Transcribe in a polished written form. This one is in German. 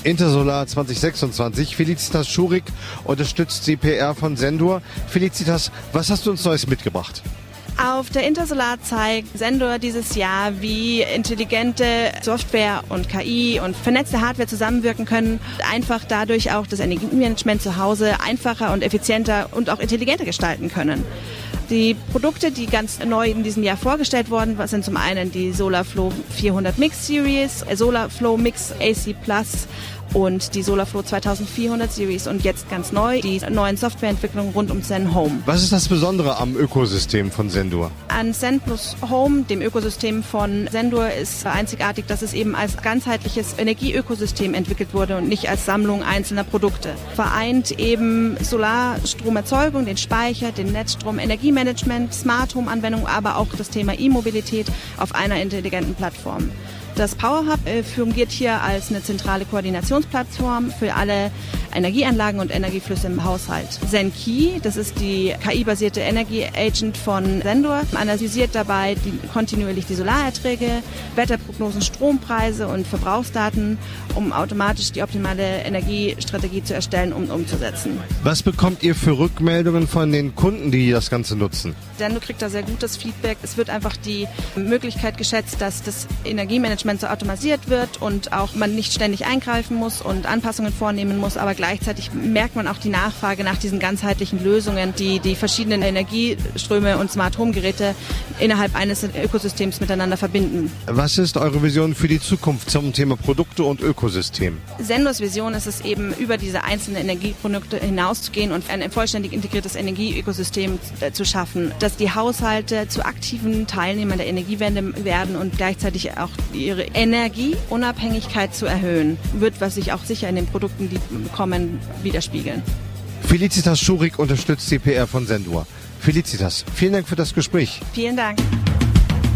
Intersolar 2026. Felicitas Schurig unterstützt die PR von Sendur. Felicitas, was hast du uns Neues mitgebracht? Auf der Intersolar zeigt Sendur dieses Jahr, wie intelligente Software und KI und vernetzte Hardware zusammenwirken können, einfach dadurch auch das Energiemanagement zu Hause einfacher und effizienter und auch intelligenter gestalten können. Die Produkte, die ganz neu in diesem Jahr vorgestellt wurden, sind zum einen die SolarFlow 400 Mix Series, SolarFlow Mix AC Plus und die SolarFlow 2400 Series und jetzt ganz neu die neuen Softwareentwicklungen rund um Zen Home. Was ist das Besondere am Ökosystem von Sendur? An Zen plus Home, dem Ökosystem von Sendur, ist einzigartig, dass es eben als ganzheitliches Energieökosystem entwickelt wurde und nicht als Sammlung einzelner Produkte. Vereint eben Solarstromerzeugung, den Speicher, den Netzstrom, Energiemanagement, Smart Home Anwendung, aber auch das Thema E-Mobilität auf einer intelligenten Plattform. Das PowerHub fungiert hier als eine zentrale Koordinationsplattform für alle Energieanlagen und Energieflüsse im Haushalt. Zen-Key, das ist die KI-basierte Energy Agent von Sendur, analysiert dabei kontinuierlich die Solarerträge, Wetterprognosen, Strompreise und Verbrauchsdaten, um automatisch die optimale Energiestrategie zu erstellen und umzusetzen. Was bekommt ihr für Rückmeldungen von den Kunden, die das Ganze nutzen? Sendur kriegt da sehr gutes Feedback. Es wird einfach die Möglichkeit geschätzt, dass das Energiemanagement so automatisiert wird und auch man nicht ständig eingreifen muss und Anpassungen vornehmen muss, aber gleichzeitig merkt man auch die Nachfrage nach diesen ganzheitlichen Lösungen, die die verschiedenen Energieströme und Smart Home Geräte innerhalb eines Ökosystems miteinander verbinden. Was ist eure Vision für die Zukunft zum Thema Produkte und Ökosystem? Sendurs Vision ist es eben, über diese einzelnen Energieprodukte hinauszugehen und ein vollständig integriertes Energieökosystem zu schaffen, dass die Haushalte zu aktiven Teilnehmern der Energiewende werden und gleichzeitig auch ihre Energieunabhängigkeit zu erhöhen, wird, was sich auch sicher in den Produkten, die kommen, widerspiegeln. Felicitas Schurig unterstützt die PR von Sendur. Felicitas, vielen Dank für das Gespräch. Vielen Dank.